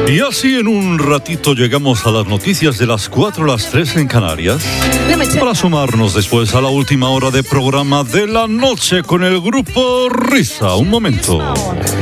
Y así en un ratito llegamos a las noticias de las 4 a las 3 en Canarias, para sumarnos después a la última hora de programa de la noche con el grupo Risa. Un momento.